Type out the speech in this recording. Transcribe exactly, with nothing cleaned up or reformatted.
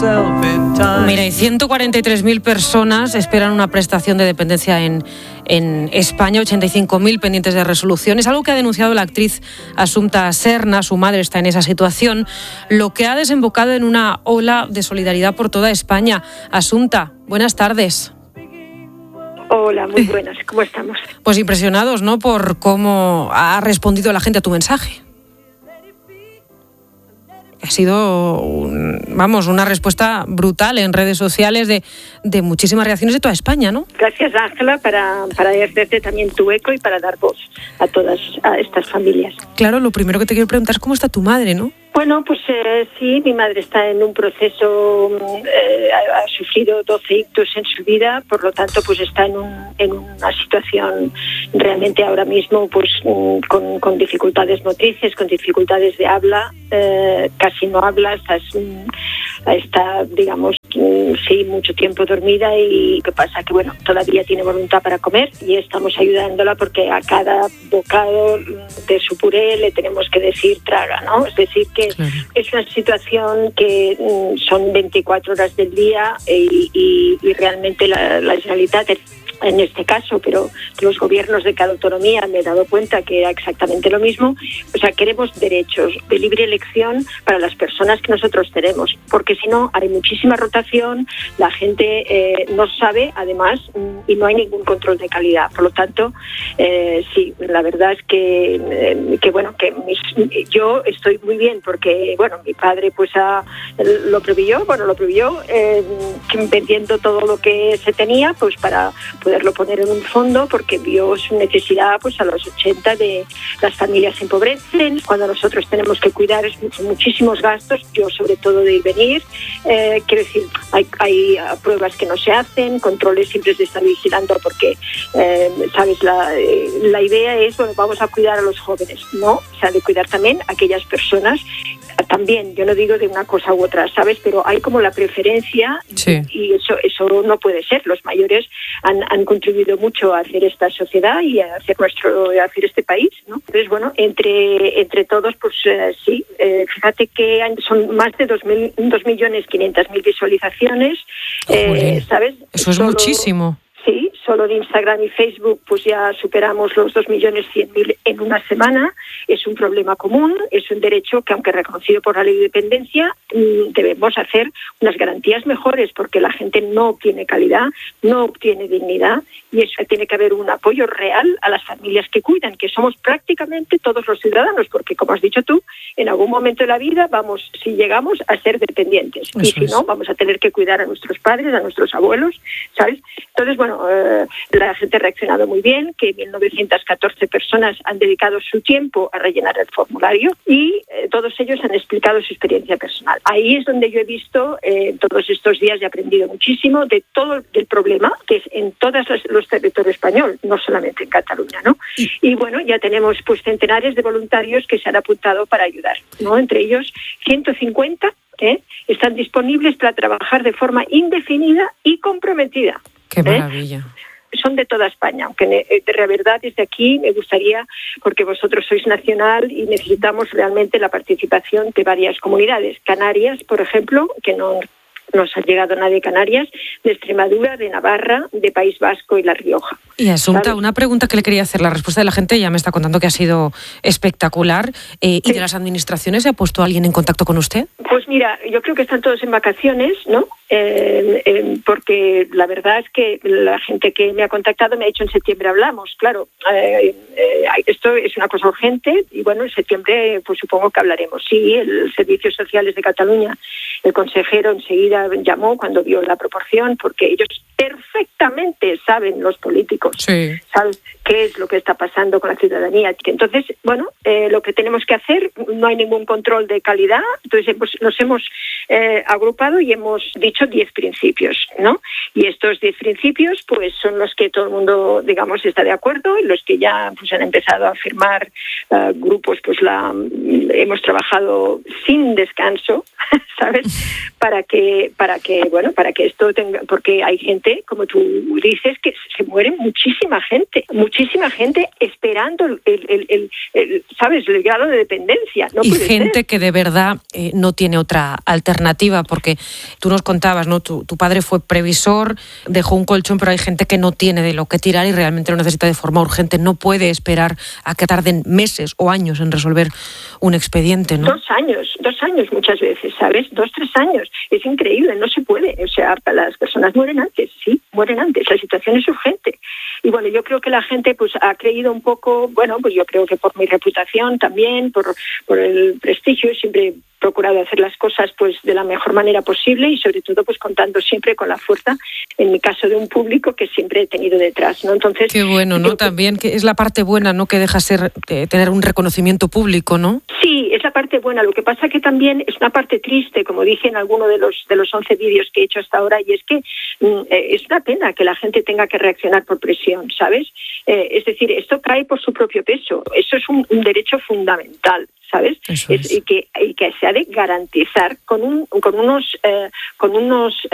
Mira, y ciento cuarenta y tres mil personas esperan una prestación de dependencia en, en España, ochenta y cinco mil pendientes de resolución. Es algo que ha denunciado la actriz Assumpta Serna. Su madre está en esa situación, lo que ha desembocado en una ola de solidaridad por toda España. Assumpta, buenas tardes. Hola, muy buenas. ¿Cómo estamos? Pues impresionados, ¿no?, por cómo ha respondido la gente a tu mensaje. Ha sido, un, vamos, una respuesta brutal en redes sociales de, de muchísimas reacciones de toda España, ¿no? Gracias, Ángela, para, para hacerte también tu eco y para dar voz a todas a estas familias. Claro, lo primero que te quiero preguntar es cómo está tu madre, ¿no? Bueno, pues eh, sí, mi madre está en un proceso, eh, ha, ha sufrido doce ictus en su vida, por lo tanto, pues está en, un, en una situación realmente ahora mismo, pues con, con dificultades motrices, con dificultades de habla, eh, casi no habla, está, está, digamos, sí, mucho tiempo dormida, y qué pasa que, bueno, todavía tiene voluntad para comer y estamos ayudándola porque a cada bocado de su puré le tenemos que decir traga, ¿no? Es decir, que claro, es una situación que mm, son veinticuatro horas del día y, y, y realmente la, la Generalitat, en este caso, pero los gobiernos de cada autonomía, me he dado cuenta que era exactamente lo mismo. O sea, queremos derechos de libre elección para las personas que nosotros tenemos, porque si no hay muchísima rotación, la gente eh, no sabe, además, y no hay ningún control de calidad. Por lo tanto, eh, sí, la verdad es que, eh, que bueno, que mis, yo estoy muy bien porque, bueno, mi padre pues ha, lo previó, bueno, lo previó eh, vendiendo todo lo que se tenía, pues para poderlo poner en un fondo, porque vio su necesidad pues a los ochenta de las familias se empobrecen, cuando nosotros tenemos que cuidar es muchísimos gastos, yo sobre todo de ir venir, eh, quiero decir, hay, hay pruebas que no se hacen, controles siempre se están vigilando porque, eh, sabes, la, la idea es, bueno, vamos a cuidar a los jóvenes, no, o sea, de cuidar también a aquellas personas, también, yo no digo de una cosa u otra, ¿sabes? Pero hay como la preferencia, sí, y eso eso no puede ser. Los mayores han, han contribuido mucho a hacer esta sociedad y a hacer nuestro a hacer este país, ¿no? Entonces, bueno, entre entre todos, pues eh, sí, eh, fíjate que son más de dos mil, dos millones quinientas mil visualizaciones, eh, ¿sabes? Eso es Solo, muchísimo. Sí, solo de Instagram y Facebook pues ya superamos los dos millones cien mil en una semana. Es un problema común, es un derecho que, aunque reconocido por la ley de dependencia, debemos hacer unas garantías mejores porque la gente no obtiene calidad, no obtiene dignidad, y eso tiene que haber un apoyo real a las familias que cuidan, que somos prácticamente todos los ciudadanos, porque, como has dicho tú, en algún momento de la vida vamos, si llegamos, a ser dependientes. Eso y si es. no, vamos a tener que cuidar a nuestros padres, a nuestros abuelos, ¿sabes? Entonces, bueno, eh, la gente ha reaccionado muy bien, que mil novecientas catorce personas han dedicado su tiempo a rellenar el formulario y eh, todos ellos han explicado su experiencia personal. Ahí es donde yo he visto, eh, todos estos días he aprendido muchísimo de todo el problema, que es en todos los, los territorios españoles, no solamente en Cataluña, ¿no? Y, y bueno, ya tenemos pues centenares de voluntarios que se han apuntado para ayudar, ¿no? Entre ellos ciento cincuenta ¿eh? están disponibles para trabajar de forma indefinida y comprometida. ¡Qué maravilla! ¿Eh? Son de toda España, aunque de la verdad desde aquí me gustaría, porque vosotros sois nacional y necesitamos realmente la participación de varias comunidades. Canarias, por ejemplo, que no nos ha llegado nadie de Canarias, de Extremadura, de Navarra, de País Vasco y La Rioja. Y Assumpta, ¿sabes? Una pregunta que le quería hacer. La respuesta de la gente ya me está contando que ha sido espectacular. Eh, ¿Y sí. de las administraciones se ha puesto alguien en contacto con usted? Pues mira, yo creo que están todos en vacaciones, ¿no? Eh, eh, porque la verdad es que la gente que me ha contactado me ha dicho en septiembre hablamos. Claro, eh, eh, esto es una cosa urgente y bueno, en septiembre pues supongo que hablaremos. Sí, el Servicios Sociales de Cataluña, el consejero enseguida llamó cuando vio la proporción, porque ellos perfectamente saben, los políticos, sí. saben qué es lo que está pasando con la ciudadanía. Entonces, bueno, eh, lo que tenemos que hacer, no hay ningún control de calidad, entonces hemos, nos hemos eh, agrupado y hemos dicho dicho diez principios, ¿no? Y estos diez principios, pues, son los que todo el mundo, digamos, está de acuerdo, y los que ya pues han empezado a firmar uh, grupos, pues la hemos trabajado sin descanso, ¿sabes? Para que, para que, bueno, para que esto tenga, porque hay gente, como tú dices, que se muere muchísima gente, muchísima gente esperando el, el, el, el, el ¿sabes? El grado de dependencia. No y puede gente ser. que de verdad eh, no tiene otra alternativa, porque tú nos contabas, ¿no? Tu, tu padre fue previsor, dejó un colchón, pero hay gente que no tiene de lo que tirar y realmente lo necesita de forma urgente. No puede esperar a que tarden meses o años en resolver un expediente, ¿no? Dos años, dos años muchas veces, ¿sabes? Dos, tres años. Es increíble, no se puede. O sea, las personas mueren antes, sí, mueren antes. La situación es urgente. Y bueno, yo creo que la gente pues ha creído un poco, bueno, pues yo creo que por mi reputación también, por, por el prestigio, siempre he procurado hacer las cosas pues de la mejor manera posible y sobre todo pues contando siempre con la fuerza, en mi caso, de un público que siempre he tenido detrás, ¿no? Entonces, qué bueno, ¿no? También que es la parte buena, ¿no? Que deja ser eh, tener un reconocimiento público, ¿no? Sí, es la parte buena. Lo que pasa que también es una parte triste, como dije en alguno de los de los once vídeos que he hecho hasta ahora, y es que mm, eh, es una pena que la gente tenga que reaccionar por presión, ¿sabes? Eh, es decir, esto cae por su propio peso. Eso es un, un derecho fundamental, ¿sabes? Eso es. Es, y que y que se ha de garantizar con un con unos eh, con unos